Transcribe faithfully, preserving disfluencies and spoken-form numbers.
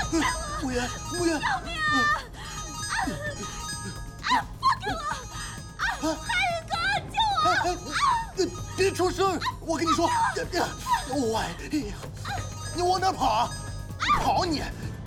木言，木言， 救命啊！啊！放开我！啊！海宇哥，救我！ 哎哎，别出声！我跟你说，喂，你往哪跑啊？跑你！